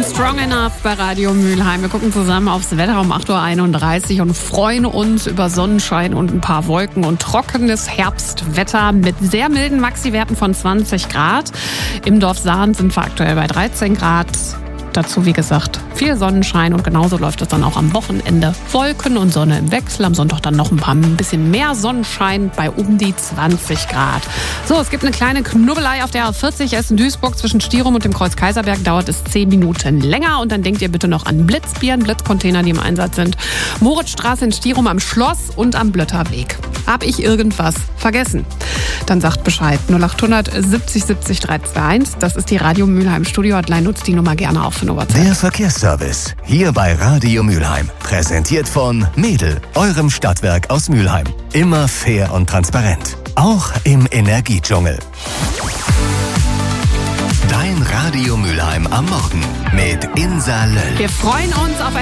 und Strong Enough bei Radio Mülheim. Wir gucken zusammen aufs Wetter um 8.31 Uhr und freuen uns über Sonnenschein und ein paar Wolken und trockenes Herbstwetter mit sehr milden Maxiwerten von 20 Grad. Im Dorf Sahn sind wir aktuell bei 13 Grad. Dazu, wie gesagt, viel Sonnenschein und genauso läuft es dann auch am Wochenende. Wolken und Sonne im Wechsel. Am Sonntag dann noch ein bisschen mehr Sonnenschein bei um die 20 Grad. So, es gibt eine kleine Knubbelei auf der A40 Essen-Duisburg zwischen Stierum und dem Kreuz Kaiserberg. Dauert es 10 Minuten länger. Und dann denkt ihr bitte noch an Blitzbieren, Blitzcontainer, die im Einsatz sind. Moritzstraße in Stierum am Schloss und am Blötterweg. Hab ich irgendwas vergessen? Dann sagt Bescheid. 0800 70 70 321. Das ist die Radio Mülheim Studio-Hotline. Nutzt die Nummer gerne auch für eine WhatsApp. Der Verkehrsservice. Hier bei Radio Mülheim. Präsentiert von Mädel, eurem Stadtwerk aus Mülheim. Immer fair und transparent. Auch im Energiedschungel. Dein Radio Mülheim am Morgen mit Insa Löll. Wir freuen uns auf